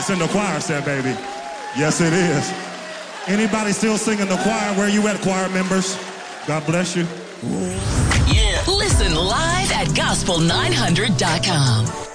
It's in the choir set, baby. Yes, it is. Anybody still singing the choir? Where you at, choir members? God bless you. Yeah. Listen live at gospel900.com.